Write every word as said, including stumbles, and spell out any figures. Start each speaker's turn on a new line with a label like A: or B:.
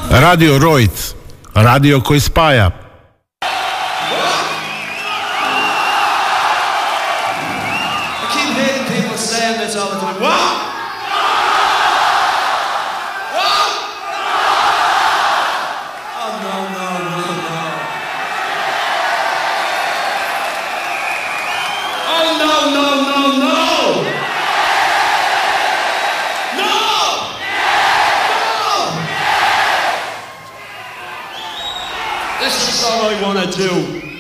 A: Radio Roid, radio koji spaja.
B: This is all I want to do.